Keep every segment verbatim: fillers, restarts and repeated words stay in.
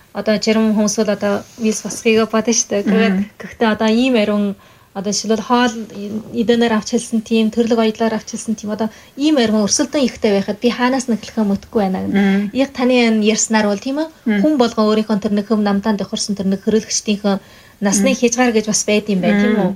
одоо жирам хүмүүс бол одоо вис босхийг бодно шүү дээ. Гэхдээ одоо ийм ариун одоо шилбэл хоол эдэнээр авч хэлсэн тийм төрлөг оёдлоор авч хэлсэн тийм одоо ийм ариун өрсөлдөн ихтэй байхад би хаанаас нь эхлэхээ мэдгүй байна. Яг таны ярьснаар бол тийм ээ хүн болгон өөрийнхөө тэр нэг хөм намтаан дохирсон тэр нэг хөрөлгчдийнхээ насны хязгаар гэж бас байд юм байна тийм үү?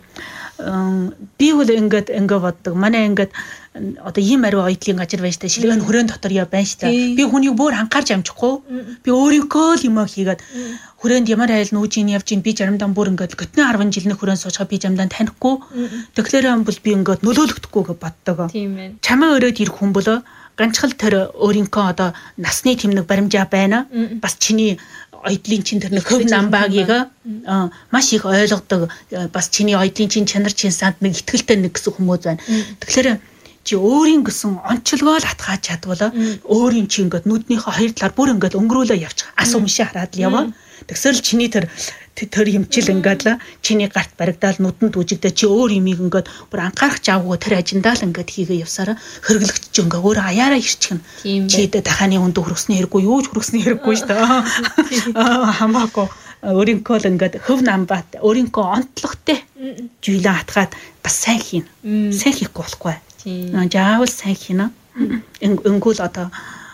Би бол ингээд ингээ боддог. Манай ингээд одоо ийм ариун оёдлын газар байж та шилгээ нь хүрээнд дотор яа байна шүү дээ. Би хүнийг бүр анхаарч амжихгүй. Би өөрийнхөө л юм хийгээд хүрээнд ямар айл нүүж ийн явж ийн би заримдаа бүр ингээд готны арван жилийн хүрээнд суучгаа би заримдаа танихгүй. Тэгэхээр бол би ингээд нөлөөлөгдөхгүй гэж боддог. Чамаа өрөөд ирэх хүн болоо ганцхан тэр өөрийнхөө одоо насны тэмнэг баримжаа байна. Бас чиний оёдлын чин тэр нэг хөв намбаагийг маш их ойлгодог. Бас чиний оёдлын чин чанар чин санд нэг ихтгэлтэй нэг гэсэн хүмүүс байна. Тэгэхээр чи өөрийн гэсэн онцлогоо л атгааж чадвал өөрийн чи ингээд нүднийхээ хоёр талаар бүр ингээд өнгөрүүлээ явчих. Ас өмшөө хараад л яваа. Тэгсэл чиний тэр тэр юмчил ингээд л чиний гарт баригдаал нүдэнд үжигдээ чи өөр юмыг ингээд бүр анхаарах жавгүй тэр ажиндаа л ингээд хийгээ явсараа хөргөлөгч чи ингээд өөр аяараа ирчихнэ. Чи дэ даханы хүнд хүрхсний хэрэггүй юу ч хүрхсний хэрэггүй шүү дээ. Хамаагүй өөрийнхөө л ингээд хөв намбат өөрийнхөө онцлогтой зүйлээ хатгаад бас сайн хийн. Сайн хийхгүй болохгүй. Заавал сайн хийнэ. Энгүүл одоо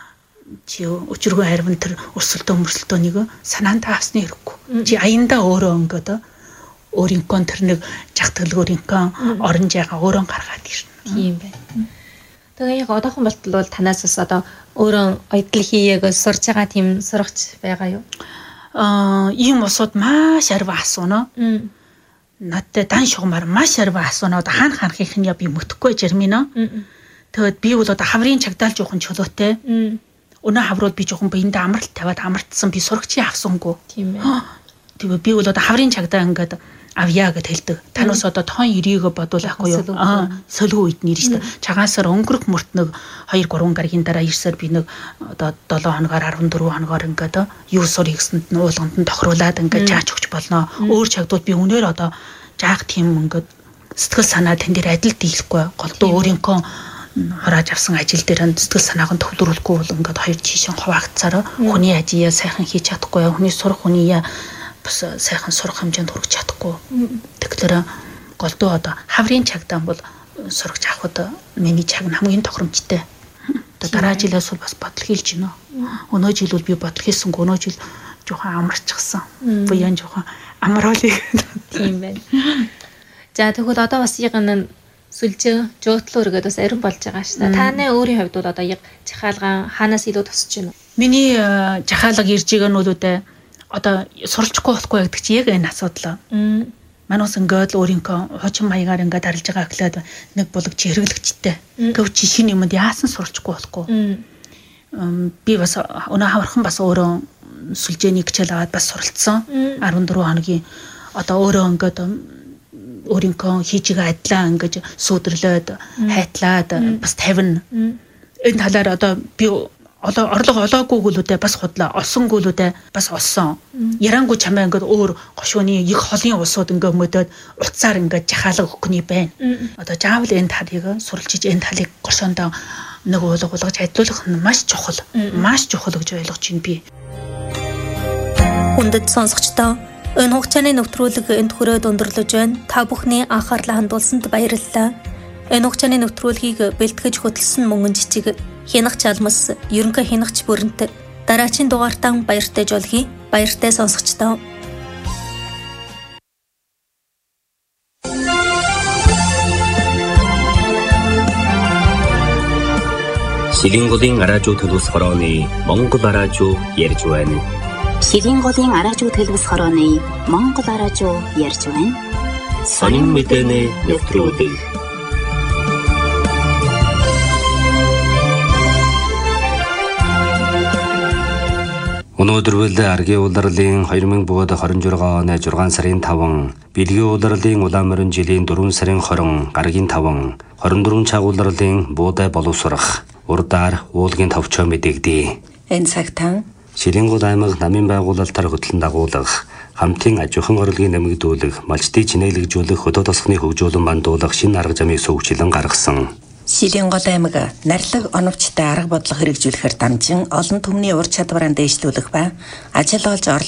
чи өчргөө харван тэр өрсөлдөө мөрсөлдөөнийг санаанд авсны хэрэггүй. Чи аяндаа өөрөө өнгөд өөрийнхөө тэр нэг жагтгалгөөрийнхөө орон жайгаа өөрөө гаргаад ирнэ. Тийм байна. Тэгээ яг одоохон болтол бол танаас бас одоо өөрөө оёдл хийгээд сурж байгаа тийм сурагч байгаа юу? Аа, ийм усууд маш арва асууна. Надтай дан шугамар маш арва асууна. Одоо хаан хаанхих нь я би мөтөхгүй жирминаа. Тэгэд би бол одоо хаврын чагдаал жоохон чөлөөтэй. Өнөө хаврууд би жоохон биендээ амралт тавиад амралтсан би сурагчийн авсангүй. Тийм ээ. Тэгээ би бол одоо хаврын чагдаа ингээд авьяа гэд хэлдэг. Танаас одоо тоон ирээгээ бодвол ахгүй юу? Аа, сөлгөө үед нэр шүү дээ. Чагаасаар өнгөрөх мөрт нэг хоёр гурван гарагийн дараа ирсээр би нэг одоо долоо хоногоор арван дөрвөн хоногоор ингээд юу сур хийсэнд нь уулганд нь тохируулаад ингээд жаач өгч болно. Өөр чагдууд би үнээр одоо жаах тийм ингээд сэтгэл санаа тэн дээр адил дийлэхгүй. Голдуу өөрийнхөө хорааж авсан ажил дээр сэтгэл санааг нь төвлөрүүлэхгүй бол ингээд хоёр жишээ хуваагдсараа хүний ажия сайхан хийж чадахгүй, хүний сурах хүний бас сайхан сурах хэмжээнд хүрэх чадахгүй. Тэгэхээр голдуу одоо хаврын чагдаан бол сурагч авахд миний чаг нь хамгийн тохиромжтой. Одоо дараа жилээс бол бас бодол хийлж байна. Өнөө жил бол би бодол хийсэн, өнөө жил жоохон амарчихсан. Буян жоохон амруулъя. Тийм байна. За тэгвэл одоо бас яг энэ сүлжээ жуутлуур гэдэг бас ариун болж байгаа шүү дээ. Таны өөрийн хувьд бол одоо яг жахаалгаан хаанаас илүү тусч байна? Миний жахаалга ирж байгаа нүүлүүдээ одоо суралцахгүй болохгүй гэдэг чи яг энэ асуудал. Манайс ингээд л өөрийнхөө хуучин маягаар ингээд арилж байгаа гэхлээр нэг булаг чи хэрэглэгчтэй. Гэвч чи шинэ юмд яасан суралцахгүй болохгүй. Би бас өнөө хавархан бас өөрөө сүлжээний хичээл аваад бас суралцсан. арван дөрвөн хоногийн одоо өөрөө ингээд өөрийнхөө хийж байгаа адилаа ингээд сүйдэрлээд хайтлаад бас тавина. Энэ талаар одоо би одоо орлого олоогүй гүлүүдээ бас худлаа, олсон гүлүүдээ бас олсон. Ярангуй чамаа ингээд өөр гошууны их холын усууд ингээд мөдөд уцаар ингээд жахаалга өгөхний байна. Одоо заавал энэ талыг суралцж энэ талыг гошоондоо нэг уулга болгож адлуулах нь маш чухал. Маш чухал гэж ойлгож байна би. Хүндэт сонсогчдоо энэ хугацааны нэвтрүүлэг энд хүрээд өндөрлөж байна. Та бүхний анхаарлаа хандуулсанд баярлалаа. Энэ хугацааны нэвтрүүлгийг бэлтгэж хөтлсөн мөнгөн жижиг Хянах чалмас ерөнхий хянагч бүрэнт дараачийн дугаартаа баяртай жолгий. Баяртай сонсогчдоо. Шилинголын араажуу төлөвс хорооны Монгол араажуу ярьж байна. Шилинголын араажуу төлөвс хорооны Монгол араажуу ярьж байна. Сонин мэдэнэ нэвтрүүлэг. Өнөөдөр үл аргийн улирлын хоёр мың двадцать шесть оны зургаан сарын таван, бэлгийн улирлын улаан морин жилийн дөрвөн сарын хорин, гаргийн таван, хорин дөрвөн цаг улирлын буудай боловсрох, урдаар уулгийн товчоо мэдэгдээ. Энэ цагтаа Шилингол аймаг намын байгуулалтаар хөтлөн дагуулах, хамтын аж ахуйн орлогыг нэмэгдүүлэх, малчдыг чинээлэгжүүлэх, хөдөө тосгоны хөгжүүлэн бандуулах шинэ арга замыг сувгчлан гаргасан. Шилингол аймаг нарлаг оновчтой арга бодлого хэрэгжүүлэхээр дамжин олон түмний ур чадвараа дэвшлүүлэх ба ажил олж